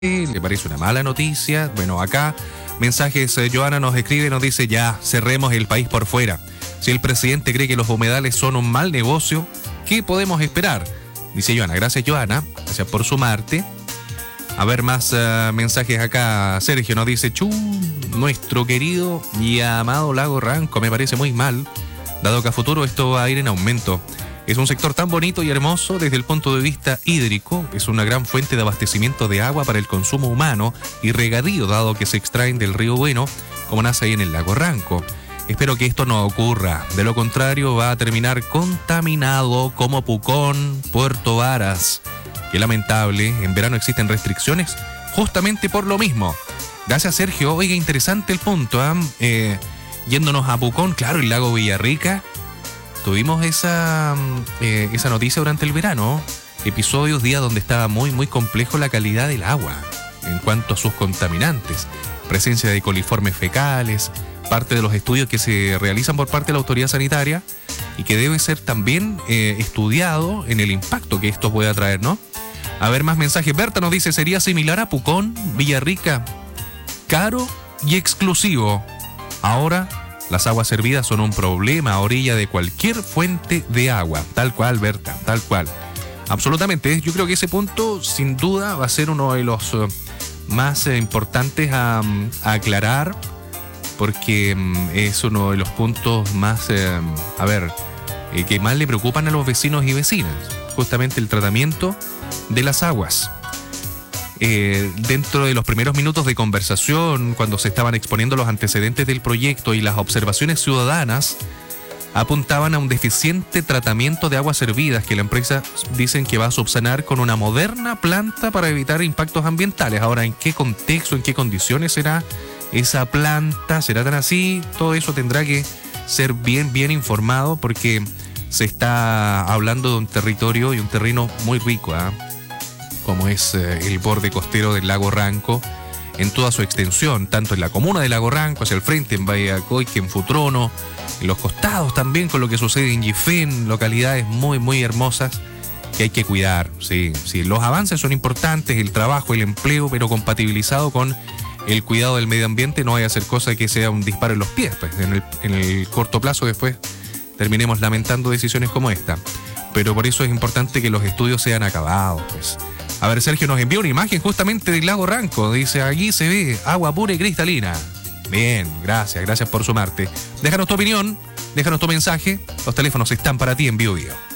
¿Le parece una mala noticia? Bueno, acá mensajes, Joana nos escribe, nos dice ya, cerremos el país por fuera. Si el presidente cree que los humedales son un mal negocio, ¿qué podemos esperar? Dice Joana. Gracias, Joana. Gracias por sumarte. A ver más mensajes acá. Sergio nos dice, nuestro querido y amado lago Ranco me parece muy mal, dado que a futuro esto va a ir en aumento. Es un sector tan bonito y hermoso desde el punto de vista hídrico, es una gran fuente de abastecimiento de agua para el consumo humano y regadío, dado que se extraen del río Bueno, como nace ahí en el lago Ranco. Espero que esto no ocurra, de lo contrario va a terminar contaminado como Pucón, Puerto Varas. Qué lamentable, en verano existen restricciones justamente por lo mismo. Gracias, Sergio. Oiga, interesante el punto, yéndonos a Pucón, claro, el lago Villarrica. Tuvimos esa noticia durante el verano, episodios, días donde estaba muy complejo la calidad del agua en cuanto a sus contaminantes, presencia de coliformes fecales, parte de los estudios que se realizan por parte de la autoridad sanitaria y que debe ser también estudiado en el impacto que esto pueda traer, ¿no? A ver, más mensajes. Berta nos dice, ¿sería similar a Pucón, Villarrica? Caro y exclusivo. Ahora las aguas servidas son un problema a orilla de cualquier fuente de agua. Tal cual, Berta, tal cual. Absolutamente. Yo creo que ese punto, sin duda, va a ser uno de los más importantes a aclarar, porque es uno de los puntos más, que más le preocupan a los vecinos y vecinas. Justamente el tratamiento de las aguas. Dentro de los primeros minutos de conversación, cuando se estaban exponiendo los antecedentes del proyecto y las observaciones ciudadanas, apuntaban a un deficiente tratamiento de aguas servidas que la empresa dicen que va a subsanar con una moderna planta para evitar impactos ambientales. Ahora, ¿en qué contexto, en qué condiciones será esa planta? ¿Será tan así? Todo eso tendrá que ser bien informado, porque se está hablando de un territorio y un terreno muy rico, como es el borde costero del lago Ranco en toda su extensión, tanto en la comuna del lago Ranco, hacia el frente, en Valle de Acoique, en Futrono, en los costados también, con lo que sucede en Yifén, localidades muy hermosas que hay que cuidar. Sí, los avances son importantes, el trabajo, el empleo, pero compatibilizado con el cuidado del medio ambiente. No vaya a ser cosa que sea un disparo en los pies, pues en el corto plazo después terminemos lamentando decisiones como esta. Pero por eso es importante que los estudios sean acabados, pues. A ver, Sergio nos envió una imagen justamente del lago Ranco. Dice, allí se ve agua pura y cristalina. Bien, gracias por sumarte. Déjanos tu opinión, déjanos tu mensaje. Los teléfonos están para ti en Bio Bio.